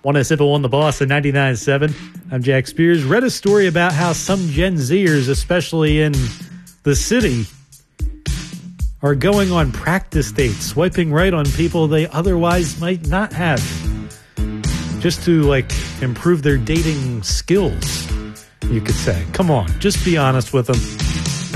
107.1 The Boss at 99.7. I'm Jack Spears. Read a story about how some Gen Zers, especially in the city, are going on practice dates, swiping right on people they otherwise might not have, just to, improve their dating skills, you could say. Come on, just be honest with them.